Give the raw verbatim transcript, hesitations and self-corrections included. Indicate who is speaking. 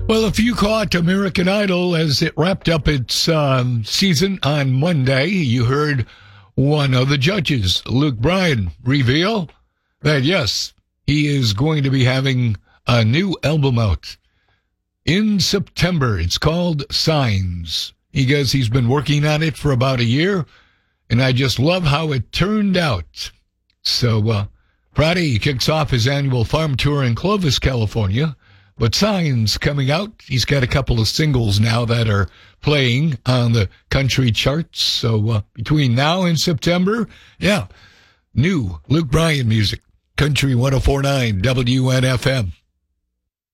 Speaker 1: Well, if you caught American Idol as it wrapped up its um, season on Monday, you heard one of the judges, Luke Bryan, reveal that, yes, he is going to be having a new album out in September. It's called Signs. He goes, he's been working on it for about a year, and I just love how it turned out. So uh, Friday, he kicks off his annual farm tour in Clovis, California. But Signs coming out. He's got a couple of singles now that are playing on the country charts. So uh, between now and September, yeah, new Luke Bryan music. Country one oh four point nine W N F M.